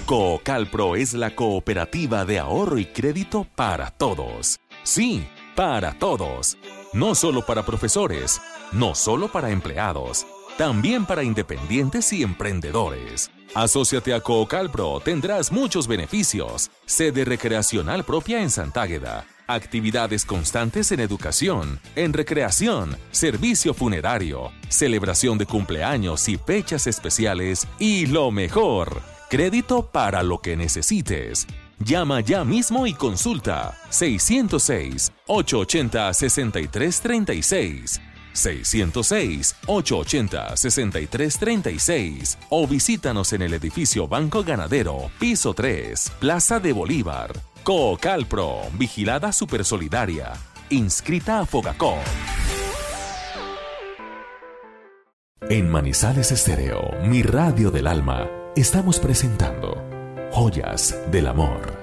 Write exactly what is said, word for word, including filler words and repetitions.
Coocalpro es la cooperativa de ahorro y crédito para todos. Sí, para todos. No solo para profesores, no solo para empleados, también para independientes y emprendedores. Asóciate a Coocalpro, tendrás muchos beneficios. Sede recreacional propia en Santágueda. Actividades constantes en educación, en recreación, servicio funerario, celebración de cumpleaños y fechas especiales y lo mejor, crédito para lo que necesites. Llama ya mismo y consulta seiscientos seis, ochocientos ochenta, sesenta y tres treinta y seis. seiscientos seis, ochocientos ochenta, sesenta y tres treinta y seis o visítanos en el edificio Banco Ganadero, piso tres, Plaza de Bolívar. Coocalpro, vigilada supersolidaria, inscrita a Fogacop. En Manizales Estéreo, mi radio del alma, estamos presentando Joyas del Amor.